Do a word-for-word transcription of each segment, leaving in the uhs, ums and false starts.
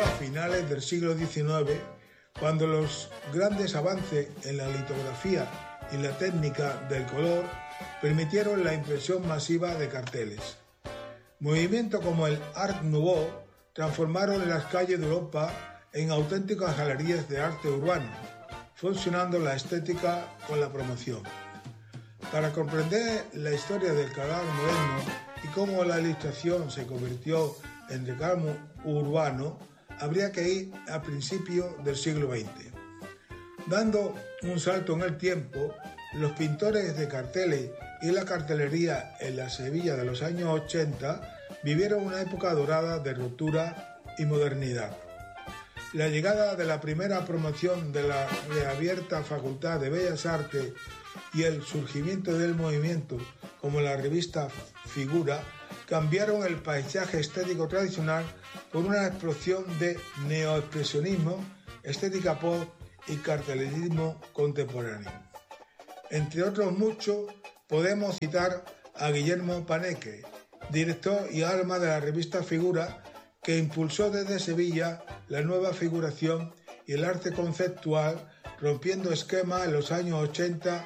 finales del siglo diecinueve, cuando los grandes avances en la litografía y la técnica del color permitieron la impresión masiva de carteles. Movimientos como el Art Nouveau transformaron las calles de Europa en auténticas galerías de arte urbano, fusionando la estética con la promoción. Para comprender la historia del canal moderno y cómo la ilustración se convirtió en reclamo urbano, habría que ir a principios del siglo veinte. Dando un salto en el tiempo, los pintores de carteles y la cartelería en la Sevilla de los años ochenta vivieron una época dorada de ruptura y modernidad. La llegada de la primera promoción de la reabierta Facultad de Bellas Artes y el surgimiento del movimiento, como la revista Figura, cambiaron el paisaje estético tradicional por una explosión de neoexpresionismo, estética pop y cartelerismo contemporáneo. Entre otros muchos, podemos citar a Guillermo Paneque, director y alma de la revista Figura, que impulsó desde Sevilla la nueva figuración y el arte conceptual, rompiendo esquemas en los años ochenta,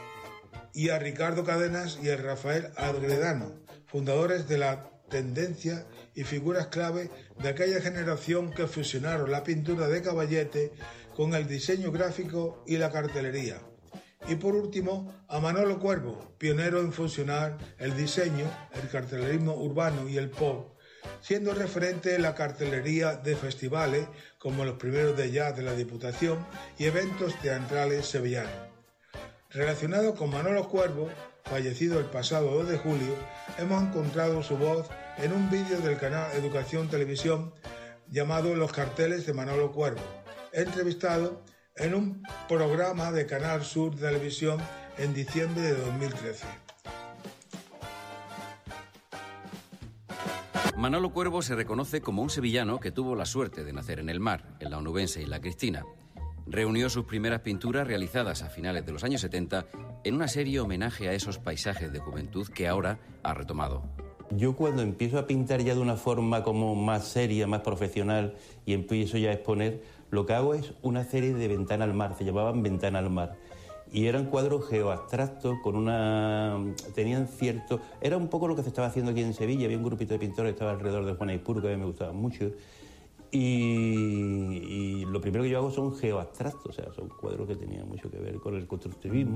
y a Ricardo Cadenas y a Rafael Agredano, fundadores de la tendencia y figuras clave de aquella generación que fusionaron la pintura de caballete con el diseño gráfico y la cartelería. Y por último, a Manolo Cuervo, pionero en fusionar el diseño, el cartelerismo urbano y el pop, siendo referente en la cartelería de festivales como los primeros de jazz de la Diputación y eventos teatrales sevillanos. Relacionado con Manolo Cuervo, fallecido el pasado dos de julio, hemos encontrado su voz en un vídeo del canal Educación Televisión llamado Los carteles de Manolo Cuervo, entrevistado en un programa de Canal Sur Televisión en diciembre de dos mil trece. Manolo Cuervo se reconoce como un sevillano que tuvo la suerte de nacer en el mar, en la Onubense y la Cristina. Reunió sus primeras pinturas realizadas a finales de los años setenta en una serie homenaje a esos paisajes de juventud que ahora ha retomado. Yo cuando empiezo a pintar ya de una forma como más seria, más profesional y empiezo ya a exponer, lo que hago es una serie de Ventana al mar, se llamaban Ventana al mar. Y eran cuadros geoabstractos con una... tenían cierto... Era un poco lo que se estaba haciendo aquí en Sevilla, había un grupito de pintores que estaba alrededor de Juan Aispuro que a mí me gustaba mucho. Y, y lo primero que yo hago son geoabstractos, o sea, son cuadros que tenían mucho que ver con el constructivismo.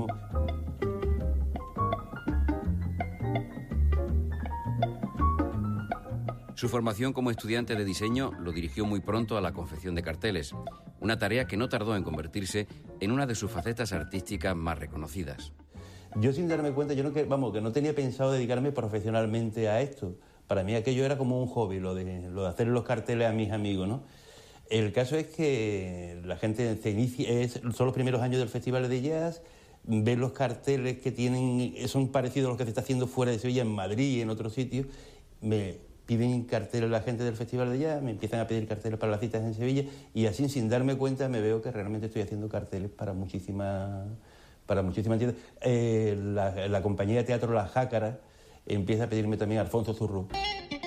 Su formación como estudiante de diseño lo dirigió muy pronto a la confección de carteles, una tarea que no tardó en convertirse en una de sus facetas artísticas más reconocidas. Yo sin darme cuenta, yo no, que, vamos, que no tenía pensado dedicarme profesionalmente a esto. Para mí aquello era como un hobby, lo de, lo de hacer los carteles a mis amigos, ¿no? El caso es que la gente se inicia, es, son los primeros años del Festival de Jazz, ven los carteles que tienen, son parecidos a los que se está haciendo fuera de Sevilla, en Madrid y en otros sitios, me piden carteles la gente del Festival de Jazz, me empiezan a pedir carteles para las citas en Sevilla y así sin darme cuenta me veo que realmente estoy haciendo carteles para muchísimas para muchísimas tiendas. Eh, la, la compañía de teatro La Jácara empieza a pedirme también a Alfonso Zurrú.